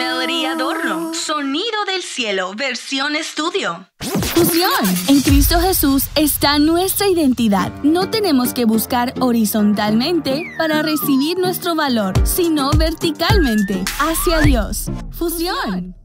Melody Adorno. Sonido del cielo, versión estudio. Fusión. En Cristo Jesús está nuestra identidad. No tenemos que buscar horizontalmente para recibir nuestro valor, sino verticalmente, hacia Dios. Fusión.